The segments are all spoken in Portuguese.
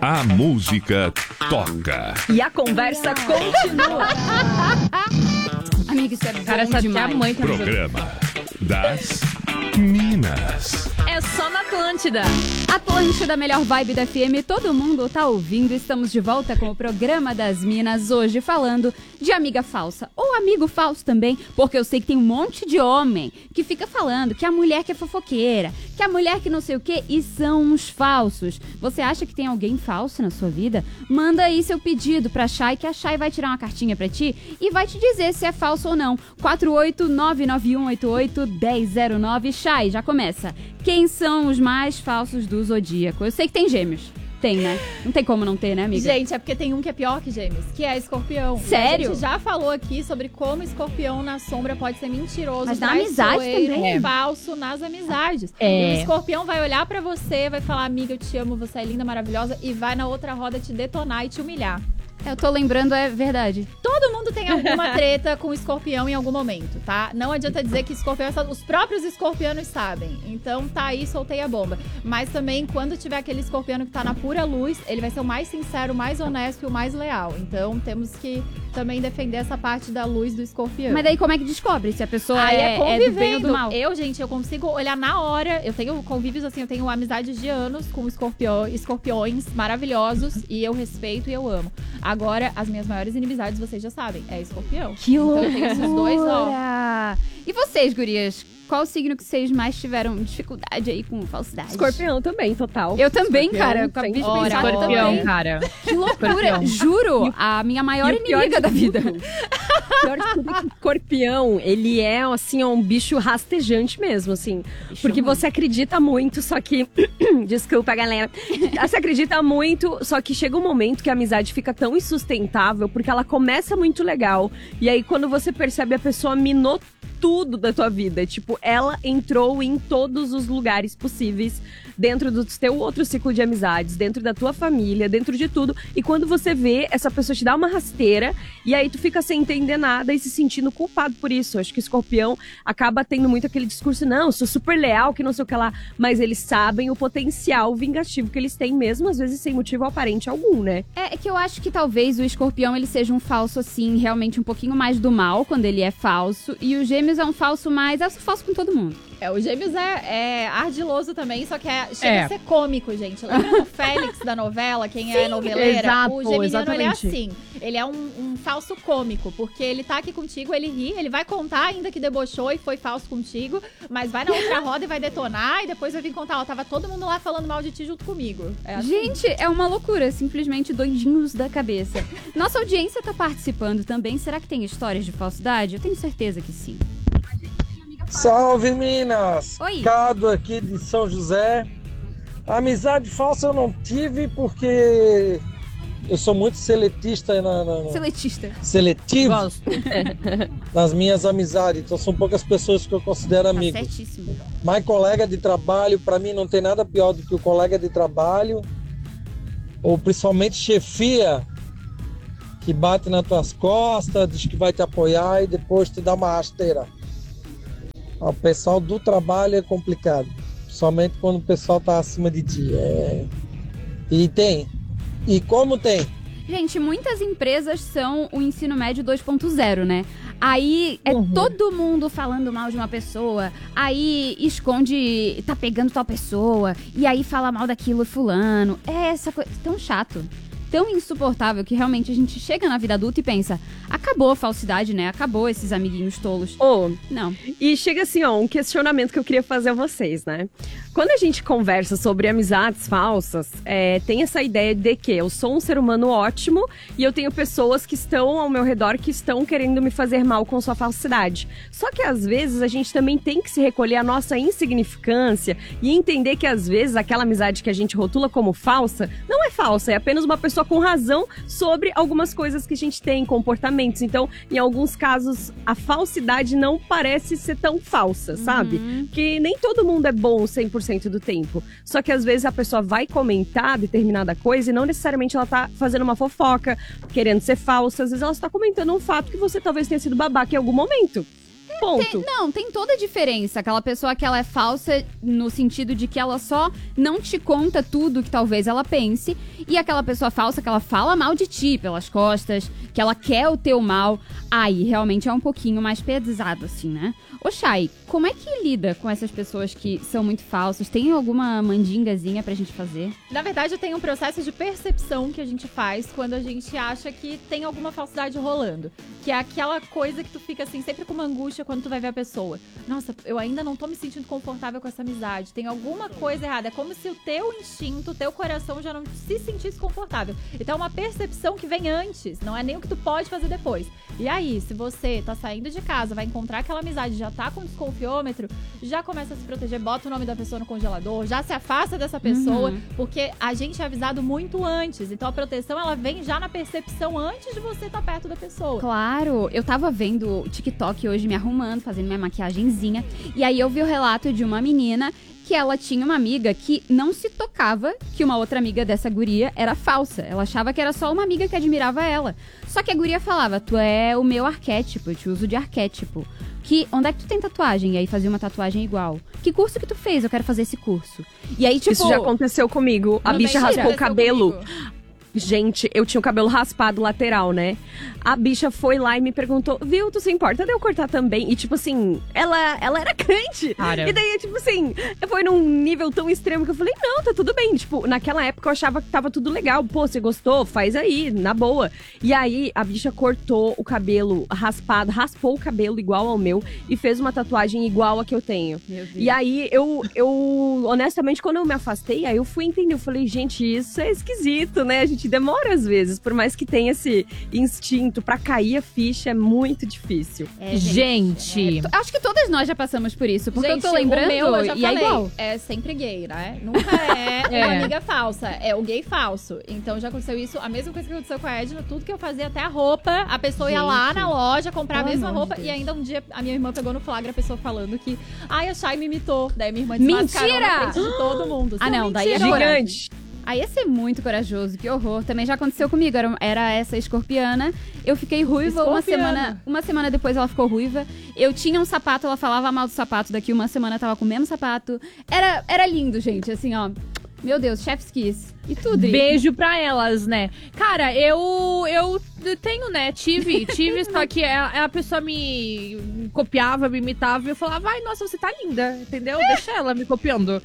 A música toca. E a conversa continua. Amiga, isso é bom Cara, essa demais. tia mãe tá me Programa das Minas. É só na Atlântida. Atlântida, melhor vibe da FM, todo mundo tá ouvindo. Estamos de volta com o programa das Minas, hoje falando de amiga falsa, ou amigo falso também, porque eu sei que tem um monte de homem que fica falando que a mulher que é fofoqueira, que a mulher que não sei o que, e são uns falsos. Você acha que tem alguém falso na sua vida? Manda aí seu pedido pra Chay, que a Chay vai tirar uma cartinha pra ti e vai te dizer se é falso ou não. 48991881009. Chay, já começa. Quem são os mais falsos do Zodíaco? Eu sei que tem gêmeos. Tem, né? Não tem como não ter, né, amiga? Gente, é porque tem um que é pior que gêmeos, que é escorpião. Sério? A gente já falou aqui sobre como escorpião na sombra pode ser mentiroso, Mas na amizade traiçoeiro, também. falso nas amizades. É. E o escorpião vai olhar pra você, vai falar, amiga, eu te amo, você é linda, maravilhosa, e vai na outra roda te detonar e te humilhar. Eu tô lembrando, é verdade. Todo mundo tem alguma treta com o escorpião em algum momento, tá? Não adianta dizer que escorpião, os próprios escorpianos sabem. Então tá aí, soltei a bomba. Mas também, quando tiver aquele escorpiano que tá na pura luz, ele vai ser o mais sincero, o mais honesto e o mais leal. Então temos que também defender essa parte da luz do escorpião. Mas daí como é que descobre se a pessoa Aí é do bem ou convivendo. do mal? Eu consigo olhar na hora. Eu tenho convívios assim, eu tenho amizades de anos com escorpiões maravilhosos. E eu respeito e eu amo. Agora, as minhas maiores inimizades, vocês já sabem, é escorpião. Que loucura! Então eu tenho esses dois, ó. E vocês, gurias? Qual o signo que vocês mais tiveram dificuldade aí com falsidade? Escorpião também, total. Eu também, Escorpião, cara. Eu acabei de sempre. pensar Ora, Escorpião, também. cara. Que loucura! Escorpião. Juro, a minha maior E o pior inimiga de da vida. tudo- pior de tudo é que o escorpião, ele é, assim, um bicho rastejante mesmo, assim. Porque você acredita muito, só que... Desculpa, galera. Você acredita muito, só que chega um momento que a amizade fica tão insustentável, porque ela começa muito legal, e aí quando você percebe, a pessoa minou tudo da tua vida. Tipo, ela entrou em todos os lugares possíveis dentro do teu outro ciclo de amizades, dentro da tua família, dentro de tudo. E quando você vê, essa pessoa te dá uma rasteira e aí tu fica sem entender nada e se sentindo culpado por isso. Acho que o escorpião acaba tendo muito aquele discurso, não, eu sou super leal, que não sei o que lá. Mas eles sabem o potencial vingativo que eles têm mesmo, às vezes sem motivo aparente algum, né? É que eu acho que talvez o escorpião ele seja um falso, assim, realmente um pouquinho mais do mal, quando ele é falso. E o gêmeos é um falso mais... É falso com todo mundo. O gêmeos é ardiloso também, só que chega a ser cômico, gente. Lembra do Félix da novela, quem é noveleira? exato, O geminiano, ele é exatamente. assim. Ele é um falso cômico, porque ele tá aqui contigo, ele ri, ele vai contar ainda que debochou e foi falso contigo, mas vai na outra roda e vai detonar, e depois vai vir contar, ó, tava todo mundo lá falando mal de ti junto comigo. É assim. Gente, é uma loucura, simplesmente doidinhos da cabeça. Nossa audiência tá participando também. Será que tem histórias de falsidade? Eu tenho certeza que sim. Salve, Minas! Oi. Cado aqui de São José. Amizade falsa eu não tive porque eu sou muito seletista Seletista. seletivo Gosto. nas minhas amizades. Então são poucas pessoas que eu considero Tá amigos. certíssimo. Mas colega de trabalho, para mim não tem nada pior do que o colega de trabalho, ou principalmente chefia, que bate nas tuas costas, diz que vai te apoiar e depois te dá uma rasteira. O pessoal do trabalho é complicado, somente quando o pessoal tá acima de ti. E tem. E como tem? Gente, muitas empresas são o ensino médio 2.0, né? Aí é todo mundo falando mal de uma pessoa, aí esconde, tá pegando tal pessoa, e aí fala mal daquilo fulano. É essa coisa tão chato, tão insuportável, que realmente a gente chega na vida adulta e pensa, acabou a falsidade, né? Acabou esses amiguinhos tolos. Não. E chega assim, ó, um questionamento que eu queria fazer a vocês, né? Quando a gente conversa sobre amizades falsas, tem essa ideia de que eu sou um ser humano ótimo e eu tenho pessoas que estão ao meu redor que estão querendo me fazer mal com sua falsidade. Só que às vezes a gente também tem que se recolher a nossa insignificância e entender que às vezes aquela amizade que a gente rotula como falsa, não é falsa, é apenas uma pessoa com razão sobre algumas coisas que a gente tem, comportamentos. Então, em alguns casos, a falsidade não parece ser tão falsa, sabe? Que nem todo mundo é bom 100% do tempo. Só que às vezes a pessoa vai comentar determinada coisa e não necessariamente ela tá fazendo uma fofoca, querendo ser falsa. Às vezes ela está comentando um fato que você talvez tenha sido babaca em algum momento. Ponto. Tem toda a diferença. Aquela pessoa que ela é falsa no sentido de que ela só não te conta tudo que talvez ela pense. e aquela pessoa falsa que ela fala mal de ti pelas costas, que ela quer o teu mal, aí realmente é um pouquinho mais pesado, assim, né? Ô, Chay, como é que lida com essas pessoas que são muito falsas? Tem alguma mandingazinha pra gente fazer? Na verdade, tem um processo de percepção que a gente faz quando a gente acha que tem alguma falsidade rolando. Que é aquela coisa que tu fica, assim, sempre com uma angústia quando tu vai ver a pessoa. Nossa, eu ainda não tô me sentindo confortável com essa amizade. Tem alguma coisa errada. É como se o teu instinto, o teu coração já não se sentisse confortável. Então é uma percepção que vem antes. Não é nem o que tu pode fazer depois. E aí, se você tá saindo de casa, vai encontrar aquela amizade, já tá com desconfiômetro, já começa a se proteger, bota o nome da pessoa no congelador, já se afasta dessa pessoa, porque a gente é avisado muito antes. Então a proteção, ela vem já na percepção antes de você estar perto da pessoa. Claro, eu tava vendo o TikTok hoje me arrumando, fazendo minha maquiagenzinha, e aí eu vi o relato de uma menina que ela tinha uma amiga que não se tocava que uma outra amiga dessa guria era falsa. Ela achava que era só uma amiga que admirava ela. Só que a guria falava, tu é o meu arquétipo, eu te uso de arquétipo. Onde é que tu tem tatuagem? E aí fazia uma tatuagem igual. Que curso que tu fez? Eu quero fazer esse curso. E aí, tipo... Isso já aconteceu comigo. A bicha raspou o cabelo. Gente, eu tinha o cabelo raspado lateral, né? A bicha foi lá e me perguntou, viu, tu se importa de eu cortar também? E tipo assim, ela era crente. Cara. E daí, tipo assim, foi num nível tão extremo que eu falei, não, tá tudo bem. Tipo, naquela época eu achava que tava tudo legal. Pô, você gostou? Faz aí, na boa. E aí, a bicha cortou o cabelo raspado, raspou o cabelo igual ao meu e fez uma tatuagem igual a que eu tenho. Meu Deus. E aí, eu honestamente, quando eu me afastei, aí eu fui entender. Eu falei, gente, isso é esquisito, né? A gente demora às vezes, por mais que tenha esse instinto pra cair a ficha, é muito difícil. Gente. Acho que todas nós já passamos por isso, porque Gente, eu tô lembrando o meu, eu já e falei, é igual. é sempre gay, né? Nunca é uma amiga falsa, é o gay falso. Então já aconteceu isso, a mesma coisa que aconteceu com a Edna, tudo que eu fazia, até a roupa, a pessoa ia lá na loja comprar a pelo mesma amor roupa, de e Deus. ainda um dia a minha irmã pegou no flagra a pessoa falando que a Chay me imitou. Daí minha irmã desmascarou Mentira! na frente de todo mundo. Ah, não, daí é Mentira. coragem. Gigante. Aí ia ser muito corajoso, que horror. Também já aconteceu comigo, era essa escorpiana. Eu fiquei ruiva, uma semana depois ela ficou ruiva. Eu tinha um sapato, ela falava mal do sapato, daqui uma semana tava com o mesmo sapato. Era lindo, gente, assim, ó. Meu Deus, chef's kiss. E tudo. Beijo pra elas, né? Cara, eu tenho, né? Tive, só que a pessoa me copiava, me imitava e eu falava, ai, nossa, você tá linda, entendeu? Deixa ela me copiando.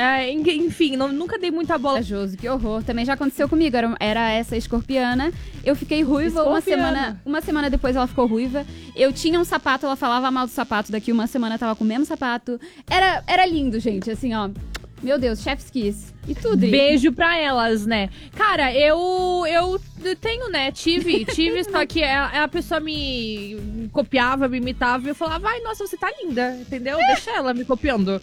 Enfim, nunca dei muita bola. Corajoso, que horror. Também já aconteceu comigo, era essa escorpiana. Eu fiquei ruiva, uma semana depois ela ficou ruiva. Eu tinha um sapato, ela falava mal do sapato, daqui uma semana tava com o mesmo sapato. Era lindo, gente, assim, ó. Meu Deus, chef's kiss. E tudo. Beijo pra elas, né? Cara, eu tenho, né? Tive, só que a pessoa me copiava, me imitava e eu falava, ai, nossa, você tá linda, entendeu? Deixa ela me copiando.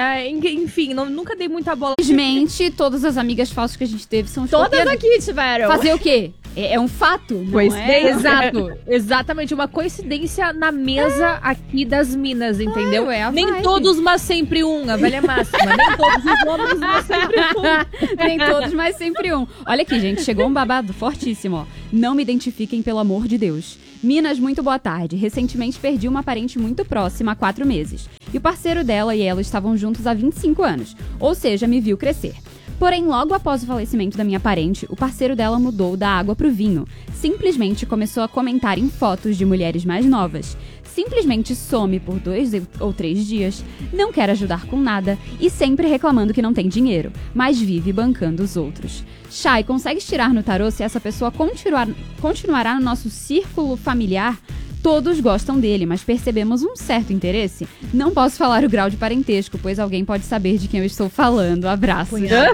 Enfim, nunca dei muita bola. Infelizmente, todas as amigas falsas que a gente teve são Todas escorpianas. aqui tiveram. Fazer o quê? É um fato, não Coincidência. Exato, exatamente, uma coincidência na mesa aqui das minas, entendeu? Claro, é a Nem vibe. todos, mas sempre um, a velha máxima. Nem todos os homens, mas sempre um. Nem todos, mas sempre um. Olha aqui, gente, chegou um babado fortíssimo, ó. Não me identifiquem, pelo amor de Deus. Minas, muito boa tarde. Recentemente perdi uma parente muito próxima há 4 meses. E o parceiro dela e ela estavam juntos há 25 anos. Ou seja, me viu crescer. Porém, logo após o falecimento da minha parente, o parceiro dela mudou da água pro vinho. Simplesmente começou a comentar em fotos de mulheres mais novas. Simplesmente some por 2 ou 3 dias, não quer ajudar com nada e sempre reclamando que não tem dinheiro, mas vive bancando os outros. Chay, consegues tirar no tarô se essa pessoa continuará no nosso círculo familiar? Todos gostam dele, mas percebemos um certo interesse. Não posso falar o grau de parentesco, pois alguém pode saber de quem eu estou falando. Abraço.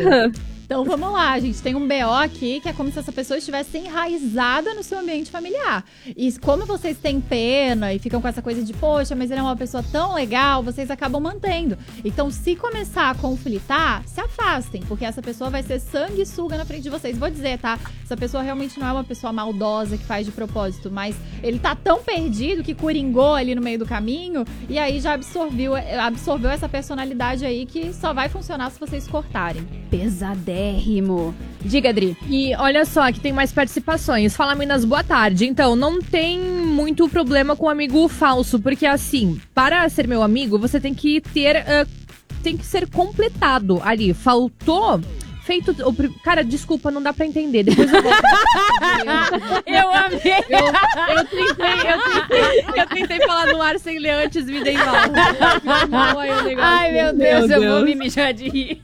Então vamos lá, a gente tem um BO aqui que é como se essa pessoa estivesse enraizada no seu ambiente familiar. E como vocês têm pena e ficam com essa coisa de, poxa, mas ele é uma pessoa tão legal, vocês acabam mantendo. Então, se começar a conflitar, se afastem, porque essa pessoa vai ser sanguessuga na frente de vocês. Vou dizer, tá? Essa pessoa realmente não é uma pessoa maldosa que faz de propósito, mas ele tá tão perdido que coringou ali no meio do caminho e aí já absorveu essa personalidade aí que só vai funcionar se vocês cortarem. Pesadérrimo. Diga, Adri. E olha só, aqui tem mais participações. Fala, Minas, boa tarde. Então, não tem muito problema com amigo falso, porque assim, para ser meu amigo, você tem que ter... tem que ser completado ali. Faltou feito... Cara, desculpa, não dá pra entender. Depois eu vou... Eu amei. Eu tentei falar no ar sem ler antes, me dei mal. Ai, meu Deus, eu vou me mijar de rir.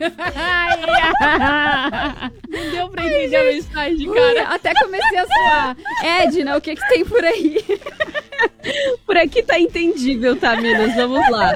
Não deu pra entender a mensagem, cara. Até comecei a suar. Edna, o que tem por aí? Por aqui tá entendível, tá, Minas? Vamos lá.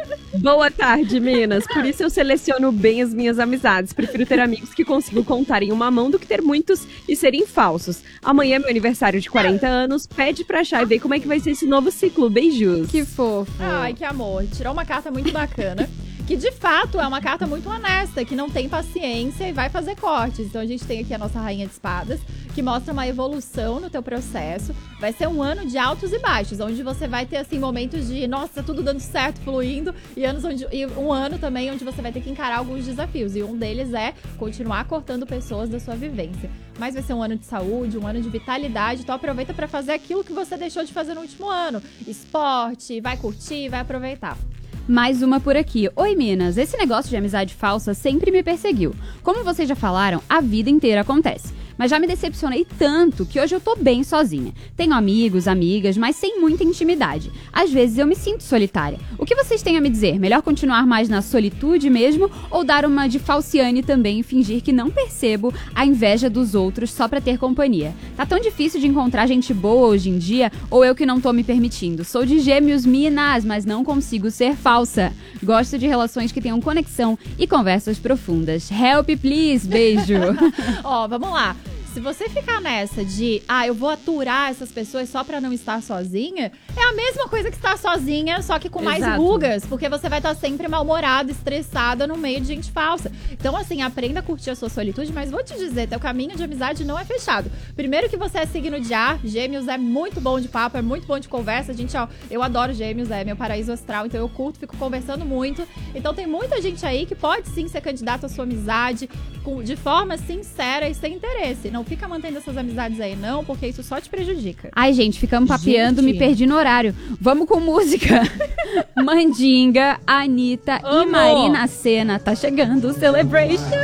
Boa tarde, Minas. Por isso eu seleciono bem as minhas amizades. Prefiro ter amigos que consigo contar em uma mão do que ter muitos e serem falsos. Amanhã é meu aniversário de 40 anos. Pede pra achar e ver como é que vai ser esse novo ciclo. Beijos. Que fofo. Ai, que amor. Tirou uma carta muito bacana. Que de fato é uma carta muito honesta, que não tem paciência e vai fazer cortes. Então a gente tem aqui a nossa Rainha de Espadas, que mostra uma evolução no teu processo. Vai ser um ano de altos e baixos, onde você vai ter assim momentos de, nossa, tudo dando certo, fluindo, e um ano também onde você vai ter que encarar alguns desafios. E um deles é continuar cortando pessoas da sua vivência. Mas vai ser um ano de saúde, um ano de vitalidade. Então aproveita para fazer aquilo que você deixou de fazer no último ano. Esporte, vai curtir, vai aproveitar. Mais uma por aqui. Oi, Minas. Esse negócio de amizade falsa sempre me perseguiu. Como vocês já falaram, a vida inteira acontece. Mas já me decepcionei tanto que hoje eu tô bem sozinha. Tenho amigos, amigas, mas sem muita intimidade. Às vezes eu me sinto solitária. O que vocês têm a me dizer? Melhor continuar mais na solitude mesmo ou dar uma de falciane também e fingir que não percebo a inveja dos outros só pra ter companhia? Tá tão difícil de encontrar gente boa hoje em dia ou eu que não tô me permitindo? Sou de Gêmeos, Minas, mas não consigo ser falsa. Gosto de relações que tenham conexão e conversas profundas. Help, please. Beijo. Ó, vamos lá. Se você ficar nessa de, eu vou aturar essas pessoas só pra não estar sozinha, é a mesma coisa que estar sozinha, só que com mais Exato. rugas, porque você vai estar sempre mal-humorada, estressada no meio de gente falsa. Então, assim, aprenda a curtir a sua solitude, mas vou te dizer, teu caminho de amizade não é fechado. Primeiro que você é signo de ar, Gêmeos é muito bom de papo, é muito bom de conversa. Gente, eu adoro Gêmeos, é meu paraíso astral, então eu curto, fico conversando muito. Então tem muita gente aí que pode sim ser candidato à sua amizade de forma sincera e sem interesse. Não fica mantendo essas amizades aí, não, porque isso só te prejudica. Ai, gente, ficamos papeando, me perdi no horário. Vamos com música. Mandinga, Anitta e Marina Sena. Tá chegando o Celebration.